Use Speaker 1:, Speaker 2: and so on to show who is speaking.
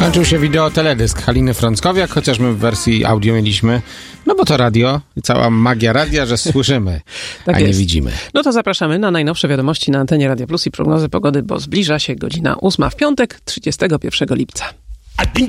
Speaker 1: Skończył się wideo teledysk Haliny Frąckowiak, chociaż my w wersji audio mieliśmy, no bo to radio, cała magia radia, że słyszymy,
Speaker 2: tak
Speaker 1: a nie
Speaker 2: jest.
Speaker 1: widzimy.
Speaker 2: No to zapraszamy na najnowsze wiadomości na antenie Radia Plus i prognozy pogody, bo zbliża się godzina 8 w piątek, 31 lipca.